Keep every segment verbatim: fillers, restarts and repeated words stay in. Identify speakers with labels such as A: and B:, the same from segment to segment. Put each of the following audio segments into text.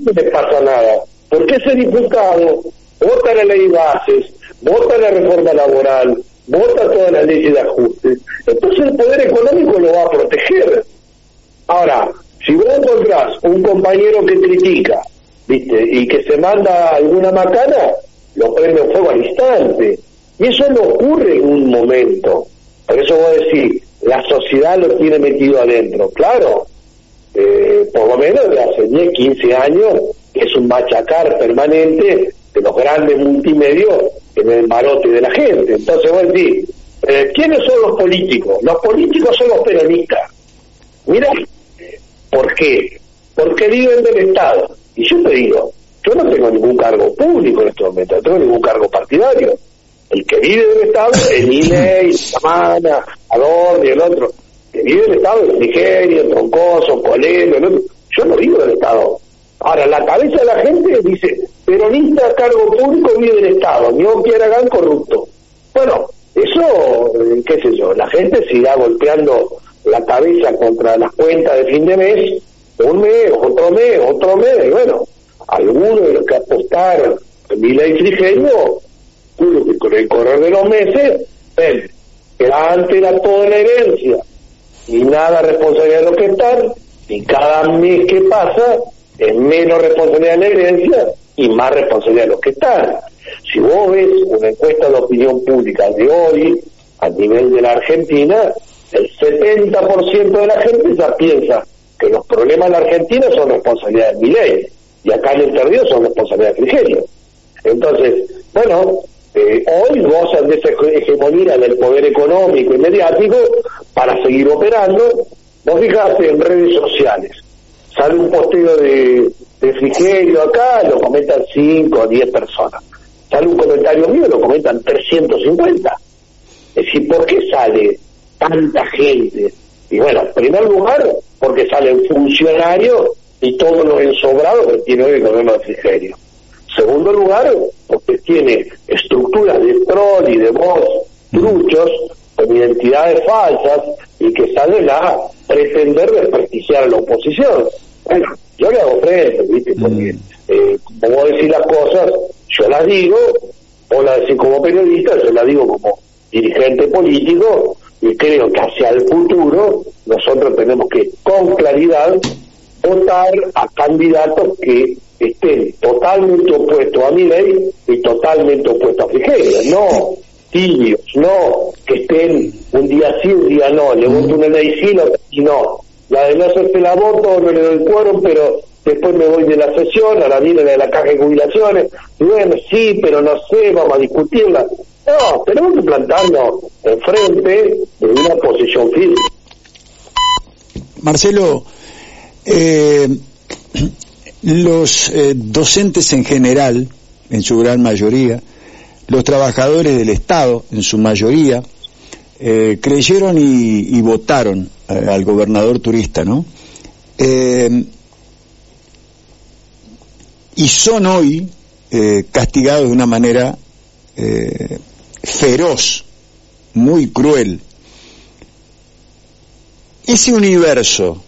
A: no le pasa nada, porque ese diputado vota la ley de bases, vota la reforma laboral, vota todas las leyes de ajuste, entonces el poder económico lo va a proteger. Ahora, si vos encontrás un compañero que critica, ¿viste?, y que se manda alguna macana, lo prende fuego al instante. Y eso no ocurre en un momento. Por eso vos decís, la sociedad lo tiene metido adentro. Claro, eh, por lo menos de hace diez, quince años, es un machacar permanente de los grandes multimedios en el marote de la gente. Entonces vos decís, eh, ¿quiénes son los políticos? Los políticos son los peronistas. Mirá, ¿por qué? Porque viven del Estado. Y yo te digo, yo no tengo ningún cargo público en este momento, no tengo ningún cargo partidario. El que vive del Estado es Milei, Samana, Adorni, el otro. El que vive del Estado es Frigerio, Troncoso, Coleno, el otro. Yo no vivo del Estado. Ahora, la cabeza de la gente dice, peronista, cargo público, vive del Estado, no quiera hagan corrupto. Bueno, eso, qué sé yo, la gente se irá golpeando la cabeza contra las cuentas de fin de mes, un mes, otro mes, otro mes, y bueno, algunos de los que apostaron en Milei y Frigerio, que con el correr de los meses, ven, que antes era toda la herencia, y nada responsabilidad de los que están, y cada mes que pasa, es menos responsabilidad de la herencia, y más responsabilidad de los que están. Si vos ves una encuesta de opinión pública de hoy, a nivel de la Argentina, el setenta por ciento de la gente ya piensa que los problemas de la Argentina son responsabilidad de Milei, y acá en el Tardío son responsabilidad de Frigerio. Entonces, bueno, eh, hoy gozan de esa hegemonía del poder económico y mediático para seguir operando. Vos fijate en redes sociales, sale un posteo de, de Frigerio acá, lo comentan cinco o diez personas. Sale un comentario mío, lo comentan trescientos cincuenta. Es decir, ¿por qué sale tanta gente? Y bueno, en primer lugar, porque salen funcionarios y todos los ensobrados que tiene hoy el gobierno de Frigerio. Segundo lugar, porque tiene estructuras de troll y de voz truchos con identidades falsas y que salen a pretender desprestigiar a la oposición. Bueno, yo le hago frente, ¿viste? Porque, eh, como vos decís las cosas, yo las digo, vos las decís como periodista, yo las digo como dirigente político, y creo que hacia el futuro nosotros tenemos que, con claridad, votar a candidatos que estén totalmente opuestos a Milei y totalmente opuestos a Frigerio, no tibios, no que estén un día sí, un día no, le voto una ley sí, la y no, la de no hacerse la voto, no le doy el quórum, pero después me voy de la sesión, ahora viene la de la caja de jubilaciones, y bueno, sí, pero no sé, vamos a discutirla. No, tenemos que plantarnos enfrente de una posición firme.
B: Marcelo, eh, los eh, docentes en general, en su gran mayoría, los trabajadores del Estado, en su mayoría, eh, creyeron y, y votaron eh, al gobernador turista, ¿no? Eh, y son hoy eh, castigados de una manera eh, feroz, muy cruel. Ese universo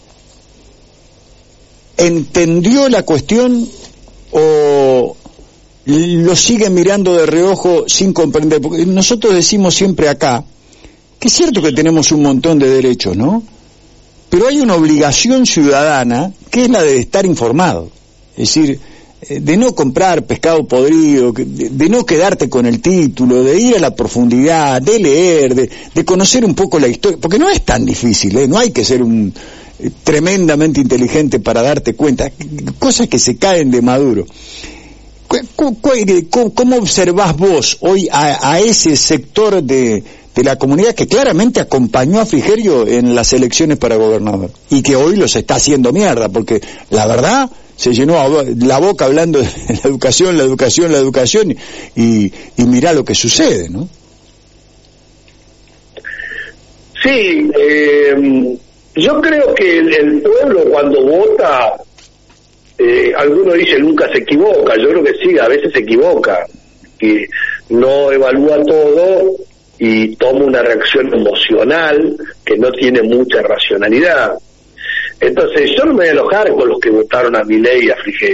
B: ¿entendió la cuestión o lo sigue mirando de reojo sin comprender? Porque nosotros decimos siempre acá que es cierto que tenemos un montón de derechos, ¿no? Pero hay una obligación ciudadana que es la de estar informado, es decir, de no comprar pescado podrido, de, de no quedarte con el título, de ir a la profundidad, de leer, de, de conocer un poco la historia, porque no es tan difícil, ¿eh? No hay que ser un eh, tremendamente inteligente para darte cuenta, cosas que se caen de maduro. ¿Cómo, cómo observás vos hoy a, a ese sector de, de la comunidad que claramente acompañó a Frigerio en las elecciones para gobernador y que hoy los está haciendo mierda? Porque la verdad se llenó la boca hablando de la educación, la educación, la educación y, y mirá lo que sucede, ¿no?
A: Sí, eh, yo creo que el, el pueblo cuando vota, eh, algunos dicen nunca se equivoca, yo creo que sí, a veces se equivoca, que no evalúa todo y toma una reacción emocional que no tiene mucha racionalidad. Entonces yo no me voy a enojar con los que votaron a Milei y a Frigerio.